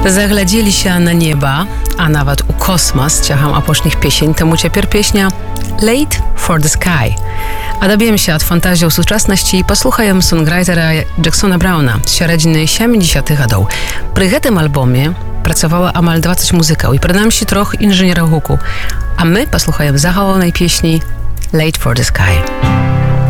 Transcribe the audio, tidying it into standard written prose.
Zagladzili się na nieba, a nawet u kosmos ciacham apocznych piesień, temu ciepер pieśnia Late for the Sky. A dobijemy się od fantazji współczesności i posłuchajem songwritera Jacksona Browna z середини 70-х годов. При гэтым альбоме працавала амаль 20 музыкаў і прынамсі трох інжынераў гуку. А мы паслухаем загалоўнай песні Late for the Sky.